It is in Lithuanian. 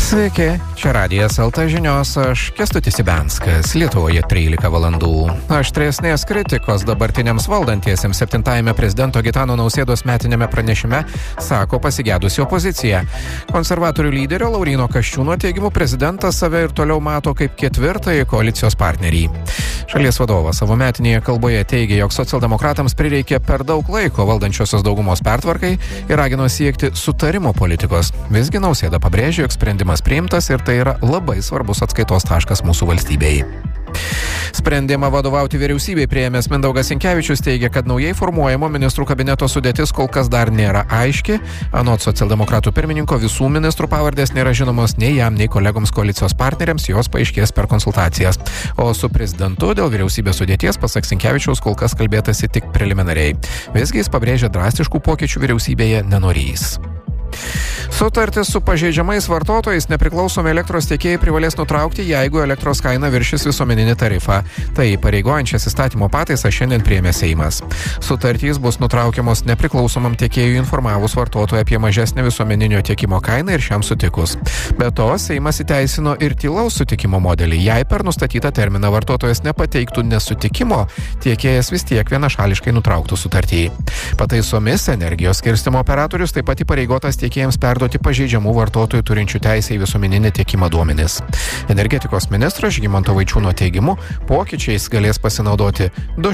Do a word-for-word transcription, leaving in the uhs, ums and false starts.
Sveiki, čia Radijas L T žinios, aš Kęstutis Ibenskas, Lietuvoje trylika valandų. Aštresnės kritikos dabartiniams valdantiesiems septintajame prezidento Gitano Nausėdos metinėme pranešime sako pasigėdusi opozicija. Konservatorių lyderio Lauryno Kasčiūno teigimu prezidentas save ir toliau mato kaip ketvirtąjį koalicijos partnerį. Šalies vadovas savo metinėje kalboje teigė, jog socialdemokratams prireikė per daug laiko valdančiosios daugumos pertvarkai ir ragino siekti sutarimo politikos. Visgi Nausėda pabrėžė, jog sprendimas priimtas ir tai yra labai svarbus atskaitos taškas mūsų valstybei. Sprendimą vadovauti vyriausybei priėmęs Mindaugas Sinkevičius teigia, kad naujai formuojamo ministrų kabineto sudėtis kol kas dar nėra aiški. Anot socialdemokratų pirmininko visų ministrų pavardės nėra žinomos nei jam, nei kolegoms koalicijos partneriams, jos paaiškės per konsultacijas. O su prezidentu dėl vyriausybės sudėties, pasak Sinkevičiaus, kol kas kalbėtasi tik preliminariai. Visgi jis pabrėžia, drastiškų pokyčių vyriausybėje nenorės. Sutartis su pažeidžiamais vartotojais nepriklausomi elektros tiekėjai privalės nutraukti, jeigu elektros kaina viršys visuomeninį tarifą. Tai pareigojančias įstatymo pataisą šiandien priėmė Seimas. Sutartys bus nutraukiamos nepriklausomam tiekėjui informavus vartotoją apie mažesnę visuomeninio tiekimo kainą ir šiam sutikus. Be to, Seimas įteisino ir tylaus sutikimo modelį. Jei per nustatytą terminą vartotojas nepateiktų nesutikimo, tiekėjas vis tiek vienašališkai nutrauktų sutartį. Pataisomis energijos skirstymo operatorius taip pat įpareigotas tiekėjams perduoti pažeidžiamų vartotojų turinčių teisę į visuomeninį tiekimą duomenis. Energetikos ministro Žygimanto Vaičiūno teigimu, pokyčiais galės pasinaudoti du